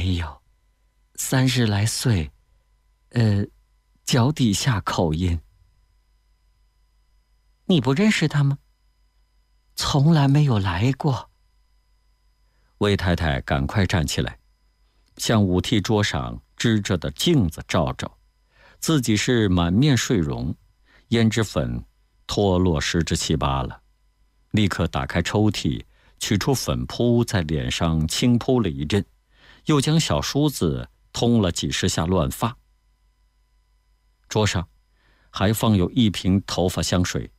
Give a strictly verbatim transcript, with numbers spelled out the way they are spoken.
没有，三十来岁，呃，脚底下口音。你不认识他吗？从来没有来过。魏太太赶快站起来，向舞屉桌上支着的镜子照照，自己是满面睡容，胭脂粉脱落十之七八了，立刻打开抽屉，取出粉扑，在脸上轻扑了一阵，又将小梳子通了几十下乱发。桌上还放有一瓶头发香水，